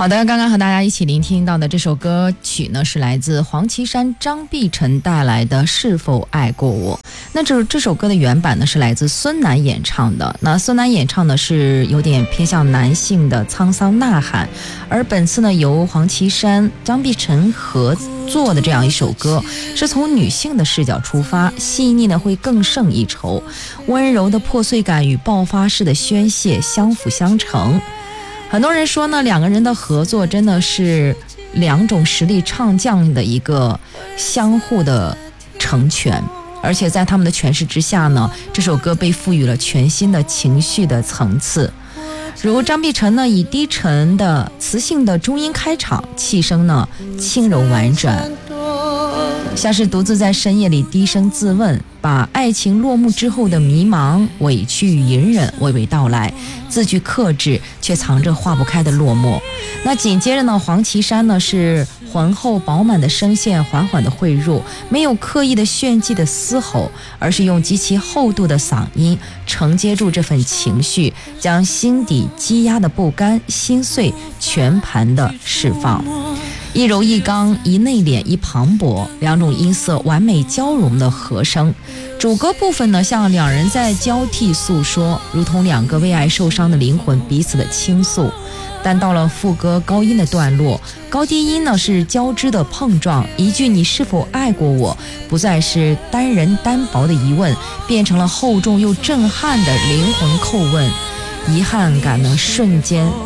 好的，刚刚和大家一起聆听到的这首歌曲呢，是来自黄绮珊、张碧晨带来的《是否爱过我》。那这首歌的原版呢是来自孙楠演唱的。那孙楠演唱的是有点偏向男性的沧桑呐喊，而本次呢由黄绮珊、张碧晨合作的这样一首歌，是从女性的视角出发，细腻呢会更胜一筹，温柔的破碎感与爆发式的宣泄相辅相成。很多人说呢，两个人的合作真的是两种实力唱将的一个相互的成全，而且在他们的诠释之下呢，这首歌被赋予了全新的情绪的层次。如张碧晨呢以低沉的磁性的中音开场，气声呢轻柔婉转，像是独自在深夜里低声自问，把爱情落幕之后的迷茫、委屈与隐忍娓娓道来，字句克制却藏着化不开的落寞。那紧接着呢，黄绮珊呢是浑厚饱满的声线缓缓的汇入，没有刻意的炫技的嘶吼，而是用极其厚度的嗓音承接住这份情绪，将心底积压的不甘、心碎全盘的释放。一柔一刚，一内敛一磅礴，两种音色完美交融的和声。主歌部分呢，像两人在交替诉说，如同两个为爱受伤的灵魂彼此的倾诉。但到了副歌高音的段落，高低音呢是交织的碰撞，一句你是否爱过我不再是单人单薄的疑问，变成了厚重又震撼的灵魂叩问，遗憾感呢瞬间